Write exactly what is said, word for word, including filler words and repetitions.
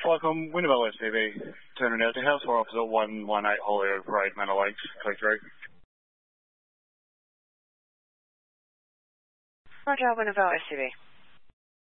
Welcome, Winnebelle S C V, turning out to house or opposite one one eight Holyoke Parade, Manor Lakes, code three. Roger, Winnebelle S C V.